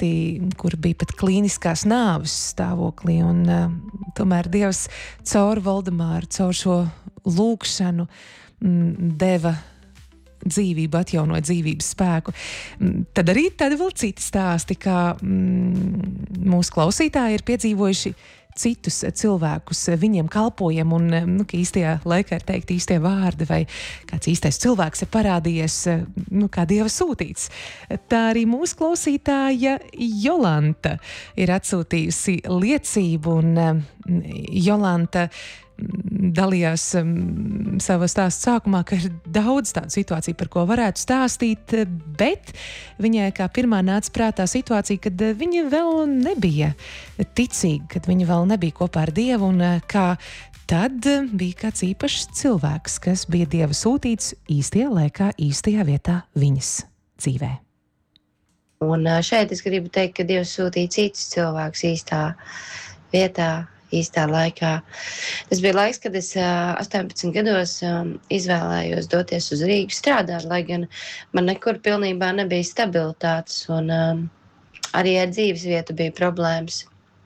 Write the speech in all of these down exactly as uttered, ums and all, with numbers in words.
ļoti, kur bija pat klīniskās nāves stāvoklī, un uh, tomēr Dievs caur Valdemāru, caur šo lūgšanu mm, deva dzīvību, atjaunoja dzīvības spēku. Tad arī tādi vēl citi stāsti, kā mm, mūsu klausītāji ir piedzīvojuši citus cilvēkus, viņiem kalpojam un, nu, ka īstajā laikā ir teikt īstie vārdi vai kāds īstais cilvēks ir parādījies, nu, kā Dieva sūtīts. Tā arī mūsu klausītāja Jolanta ir atsūtījusi liecību, un Jolanta dalījās um, savā stāsta sākumā, ka ir daudz tādu situāciju, par ko varētu stāstīt, bet viņai kā pirmā nāca prātā situācija, kad viņa vēl nebija ticīga, kad viņa vēl nebija kopā ar Dievu, un kā tad bija kāds īpašs cilvēks, kas bija Dieva sūtīts īstajā laikā, īstajā vietā viņas dzīvē. Un šeit es gribu teikt, ka Dievs sūtīja citus cilvēkus īstā vietā, īstā laikā. Tas bija laiks, kad es astoņpadsmit gados um, izvēlējos doties uz Rīgu strādāt, lai gan man nekur pilnībā nebija stabilitātes, un um, arī ar dzīves vietu bija problēmas.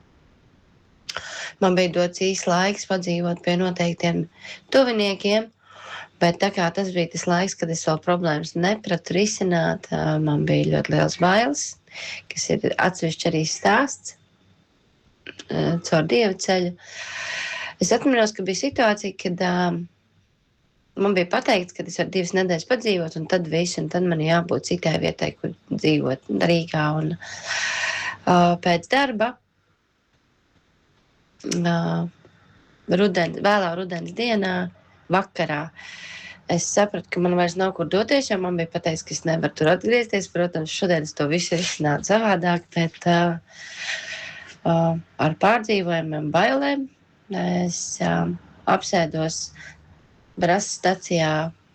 Man bija dots īsts laiks padzīvot pie noteiktiem tuviniekiem, bet tā kā tas bija tas laiks, kad es vēl problēmas nepratu risināt, uh, man bija ļoti liels bailes, kas ir atsevišķi arī stāsts caur Dieva ceļu. Es atminos, ka bija situācija, kad uh, man bija pateikts, ka es varu divas nedēļas padzīvot, un tad viss, un tad man jābūt citai vietai, kur dzīvot Rīgā. Un uh, pēc darba uh, rudens, vēlā rudens dienā, vakarā, es sapratu, ka man vairs nav kur doties, jo man bija pateikts, ka es nevaru tur atgriezties. Protams, šodien es to visu risinātu savādāk, bet uh, Uh, ar pārdzīvojumiem bailēm. Es uh, apsēdos Brasas stacijā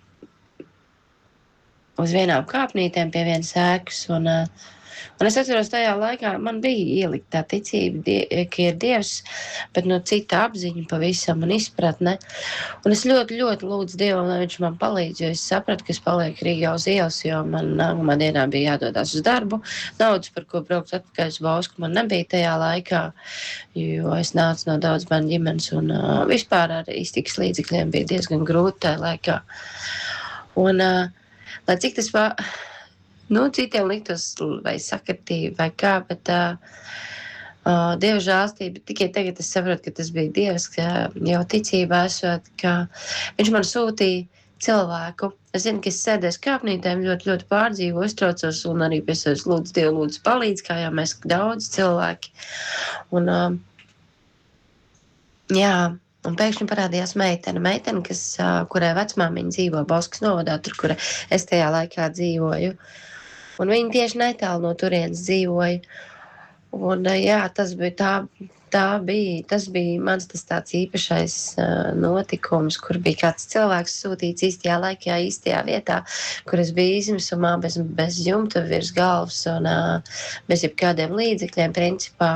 uz vienām kāpnītēm pie vienas ēkas, un, uh, un es atceros, tajā laikā man bija ielikt tā ticība, die, ka ir Dievs, bet no cita apziņa pavisam un izpratne. Un es ļoti, ļoti lūdzu Dievam, lai viņš man palīdz, jo es sapratu, ka es palieku Rīgā uz ielas, jo man nākamā dienā bija jādodās uz darbu. Naudas, par ko braukt atpakaļ uz Bausku, man nebija tajā laikā, jo es nācu no daudz bērnu ģimenes, un uh, vispār ar iztikas līdzekļiem bija diezgan grūti tajā laikā. Un, uh, lai cik tas var, nu, citiem liktos vai sakritība vai kā, bet uh, uh, Dieva žēlstība, tikai tagad es saprotu, ka tas bija Dievs, ka jau ticībā esot, ka viņš man sūtīja cilvēku. Es zinu, ka es sēdēs kāpnītēm, ļoti, ļoti pārdzīvu, uztraucos, un arī pie sevis lūdzu Dievu, lūdzu palīdz, kā jau mēs daudz cilvēki. Un, uh, jā, un pēkšņi parādījās meitene, meitene, kas, uh, kurai vecmāmiņa dzīvo Bauskas novadā, tur, kur es tajā laikā dzīvoju. Un viņa tieši netālu no turienes dzīvoja. Un, jā, tas bija tā, tā bija, tas bija mans tas tāds īpašais uh, notikums, kur bija kāds cilvēks sūtīts īstajā laikā, īstajā vietā, kur es biju izmisumā, bez, bez jumta virs galvas un uh, bez jebkādiem līdzekļiem, principā.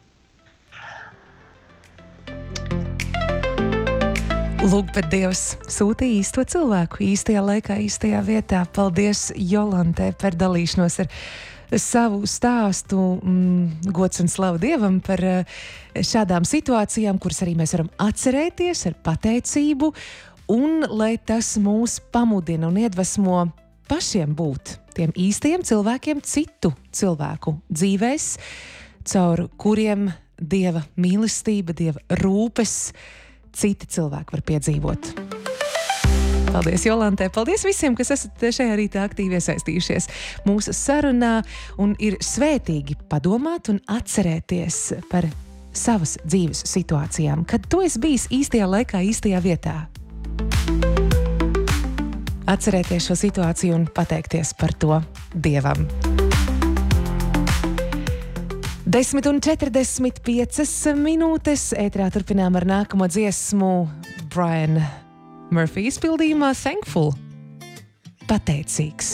Lūk, bet Dievs sūtīja īsto cilvēku īstajā laikā, īstajā vietā. Paldies Jolantē par dalīšanos ar savu stāstu. Mm, gods un slavu Dievam par šādām situācijām, kuras arī mēs varam atcerēties ar pateicību, un lai tas mūs pamudina un iedvesmo pašiem būt tiem īstajiem cilvēkiem citu cilvēku dzīvēs, caur kuriem Dieva mīlestība, Dieva rūpes citi cilvēki var piedzīvot. Paldies Jolantē, paldies visiem, kas esat šajā rītā aktīvi iesaistījušies mūsu sarunā, un ir svētīgi padomāt un atcerēties par savas dzīves situācijām, kad tu esi bijis īstajā laikā, īstajā vietā. Atcerēties šo situāciju un pateikties par to Dievam. Desmit un četrdesmit piecas minūtes. Ētrā turpinām ar nākamo dziesmu Brian Murphy izpildījumā Thankful. Pateicīgs.